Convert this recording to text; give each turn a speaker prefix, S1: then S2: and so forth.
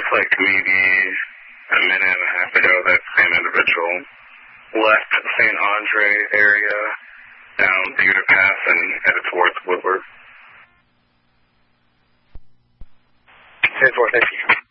S1: looks like maybe a minute and a half ago that same individual left St. Andre area down Buda Pass and headed towards Woodward.
S2: 10-4, thank you.